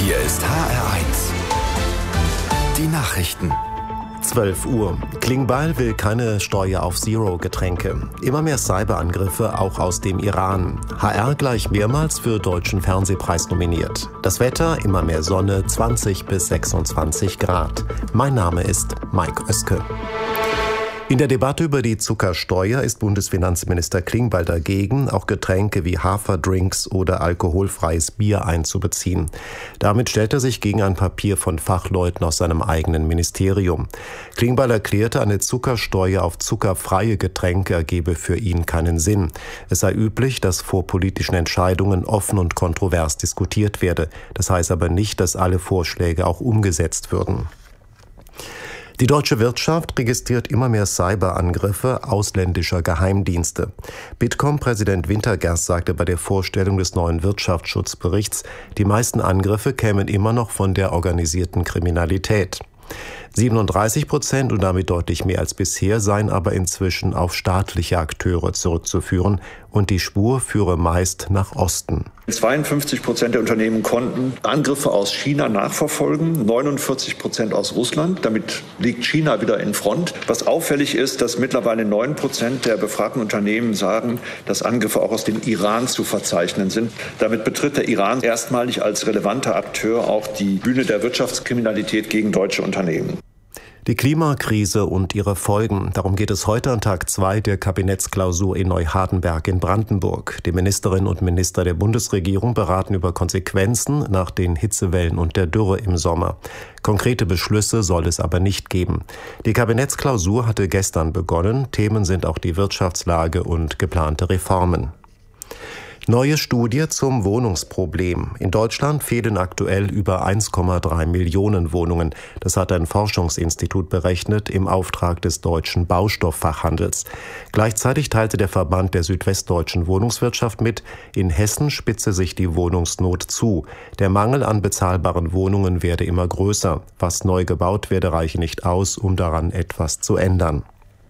Hier ist HR1. Die Nachrichten. 12 Uhr. Klingbeil will keine Steuer auf Zero-Getränke. Immer mehr Cyberangriffe, auch aus dem Iran. HR gleich mehrmals für Deutschen Fernsehpreis nominiert. Das Wetter, immer mehr Sonne, 20 bis 26 Grad. Mein Name ist Mike Oeske. In der Debatte über die Zuckersteuer ist Bundesfinanzminister Klingbeil dagegen, auch Getränke wie Haferdrinks oder alkoholfreies Bier einzubeziehen. Damit stellt er sich gegen ein Papier von Fachleuten aus seinem eigenen Ministerium. Klingbeil erklärte, eine Zuckersteuer auf zuckerfreie Getränke ergebe für ihn keinen Sinn. Es sei üblich, dass vor politischen Entscheidungen offen und kontrovers diskutiert werde. Das heißt aber nicht, dass alle Vorschläge auch umgesetzt würden. Die deutsche Wirtschaft registriert immer mehr Cyberangriffe ausländischer Geheimdienste. Bitkom-Präsident Wintergerst sagte bei der Vorstellung des neuen Wirtschaftsschutzberichts, die meisten Angriffe kämen immer noch von der organisierten Kriminalität. 37% und damit deutlich mehr als bisher seien aber inzwischen auf staatliche Akteure zurückzuführen und die Spur führe meist nach Osten. 52% der Unternehmen konnten Angriffe aus China nachverfolgen, 49% aus Russland. Damit liegt China wieder in Front. Was auffällig ist, dass mittlerweile 9% der befragten Unternehmen sagen, dass Angriffe auch aus dem Iran zu verzeichnen sind. Damit betritt der Iran erstmalig als relevanter Akteur auch die Bühne der Wirtschaftskriminalität gegen deutsche Unternehmen. Die Klimakrise und ihre Folgen. Darum geht es heute an Tag 2 der Kabinettsklausur in Neuhardenberg in Brandenburg. Die Ministerinnen und Minister der Bundesregierung beraten über Konsequenzen nach den Hitzewellen und der Dürre im Sommer. Konkrete Beschlüsse soll es aber nicht geben. Die Kabinettsklausur hatte gestern begonnen. Themen sind auch die Wirtschaftslage und geplante Reformen. Neue Studie zum Wohnungsproblem. In Deutschland fehlen aktuell über 1,3 Millionen Wohnungen. Das hat ein Forschungsinstitut berechnet im Auftrag des deutschen Baustofffachhandels. Gleichzeitig teilte der Verband der südwestdeutschen Wohnungswirtschaft mit, in Hessen spitze sich die Wohnungsnot zu. Der Mangel an bezahlbaren Wohnungen werde immer größer. Was neu gebaut werde, reiche nicht aus, um daran etwas zu ändern.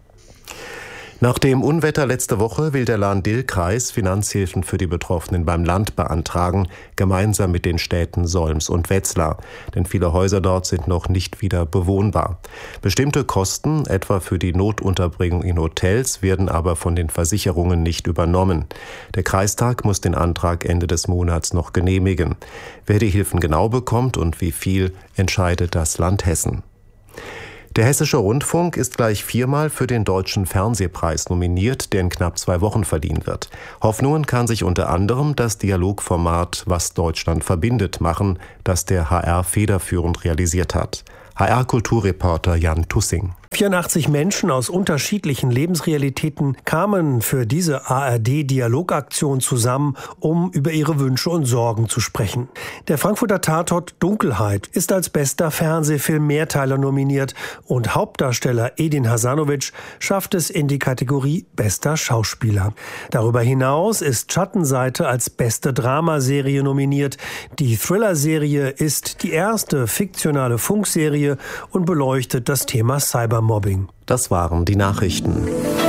Nach dem Unwetter letzte Woche will der Lahn-Dill-Kreis Finanzhilfen für die Betroffenen beim Land beantragen, gemeinsam mit den Städten Solms und Wetzlar. Denn viele Häuser dort sind noch nicht wieder bewohnbar. Bestimmte Kosten, etwa für die Notunterbringung in Hotels, werden aber von den Versicherungen nicht übernommen. Der Kreistag muss den Antrag Ende des Monats noch genehmigen. Wer die Hilfen genau bekommt und wie viel, entscheidet das Land Hessen. Der Hessische Rundfunk ist gleich 4-mal für den Deutschen Fernsehpreis nominiert, der in knapp 2 Wochen verliehen wird. Hoffnungen kann sich unter anderem das Dialogformat Was Deutschland verbindet machen, das der HR federführend realisiert hat. HR-Kulturreporter Jan Tussing. 84 Menschen aus unterschiedlichen Lebensrealitäten kamen für diese ARD-Dialogaktion zusammen, um über ihre Wünsche und Sorgen zu sprechen. Der Frankfurter Tatort Dunkelheit ist als bester Fernsehfilm Mehrteiler nominiert und Hauptdarsteller Edin Hasanovic schafft es in die Kategorie bester Schauspieler. Darüber hinaus ist Schattenseite als beste Dramaserie nominiert. Die Thriller-Serie ist die erste fiktionale Funkserie und beleuchtet das Thema Cybermobbing. Das waren die Nachrichten.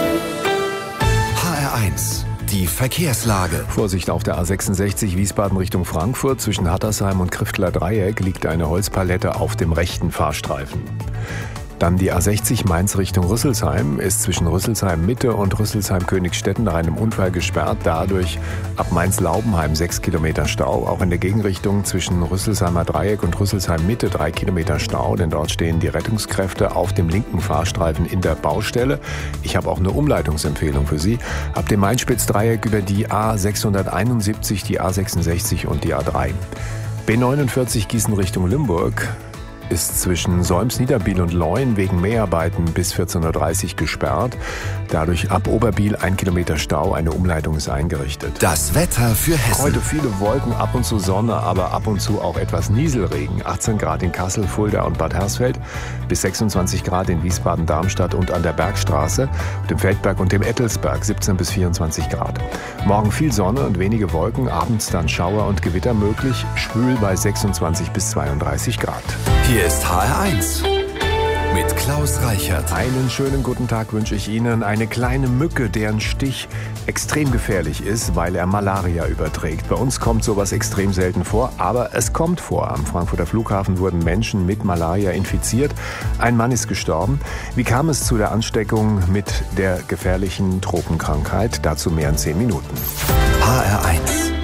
HR1, die Verkehrslage. Vorsicht auf der A66 Wiesbaden Richtung Frankfurt. Zwischen Hattersheim und Krifteler Dreieck liegt eine Holzpalette auf dem rechten Fahrstreifen. Dann die A60 Mainz Richtung Rüsselsheim ist zwischen Rüsselsheim Mitte und Rüsselsheim Königstetten nach einem Unfall gesperrt. Dadurch ab Mainz-Laubenheim 6 Kilometer Stau. Auch in der Gegenrichtung zwischen Rüsselsheimer Dreieck und Rüsselsheim Mitte 3 Kilometer Stau, denn dort stehen die Rettungskräfte auf dem linken Fahrstreifen in der Baustelle. Ich habe auch eine Umleitungsempfehlung für Sie. Ab dem Main-Spitz-Dreieck über die A671, die A66 und die A3. B49 Gießen Richtung Limburg ist zwischen Solms, Niederbiel und Leun wegen Mäharbeiten bis 14.30 Uhr gesperrt. Dadurch ab Oberbiel 1 Kilometer Stau. Eine Umleitung ist eingerichtet. Das Wetter für Hessen. Heute viele Wolken, ab und zu Sonne, aber ab und zu auch etwas Nieselregen. 18 Grad in Kassel, Fulda und Bad Hersfeld, bis 26 Grad in Wiesbaden, Darmstadt und an der Bergstraße, dem Feldberg und dem Ettelsberg 17 bis 24 Grad. Morgen viel Sonne und wenige Wolken, abends dann Schauer und Gewitter möglich, schwül bei 26 bis 32 Grad. Hier ist HR1. mit Klaus Reichert. Einen schönen guten Tag wünsche ich Ihnen. Eine kleine Mücke, deren Stich extrem gefährlich ist, weil er Malaria überträgt. Bei uns kommt sowas extrem selten vor, aber es kommt vor. Am Frankfurter Flughafen wurden Menschen mit Malaria infiziert. Ein Mann ist gestorben. Wie kam es zu der Ansteckung mit der gefährlichen Tropenkrankheit? Dazu mehr in 10 Minuten. HR1